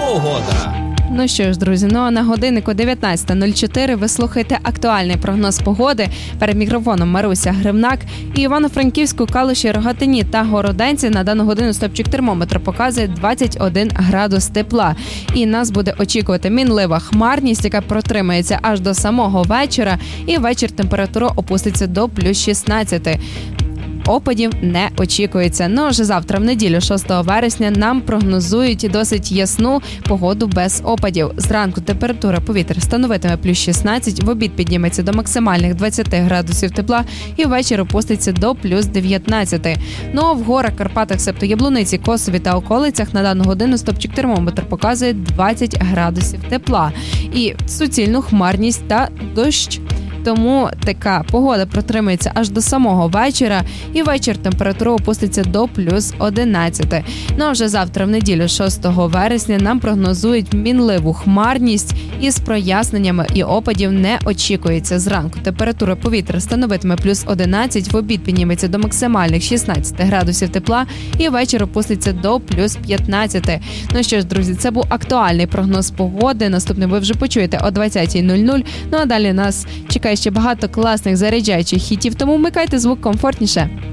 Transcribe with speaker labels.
Speaker 1: погода.
Speaker 2: Ну що ж, друзі, а на годиннику 19:04 ви слухаєте актуальний прогноз погоди. Перед мікрофоном Маруся Гримнак. І Івано-Франківську, Калуші, Рогатині та Городенці на дану годину стопчик термометра показує 21 градус тепла. І нас буде очікувати мінлива хмарність, яка протримається аж до самого вечора. І вечір температура опуститься до плюс 16. Опадів не очікується. Ну, вже завтра, в неділю, 6 вересня, нам прогнозують досить ясну погоду без опадів. Зранку температура повітря становитиме плюс 16, в обід підніметься до максимальних 20 градусів тепла і ввечері опуститься до плюс 19. Ну, а в горах, Карпатах, себто Яблуниці, Косові та околицях на дану годину стопчик термометр показує 20 градусів тепла. І суцільну хмарність та дощ. Тому така погода протримається аж до самого вечора, і вечір температура опуститься до плюс 11. Ну а вже завтра, в неділю, 6 вересня, нам прогнозують мінливу хмарність із проясненнями, і опадів не очікується. Зранку температура повітря становитиме плюс 11, в обід підніметься до максимальних 16 градусів тепла, і вечір опуститься до плюс 15. Ну що ж, друзі, це був актуальний прогноз погоди. Наступний ви вже почуєте о 20:00. Ну а далі нас чекає ще багато класних заряджаючих хітів, тому вмикайте звук комфортніше.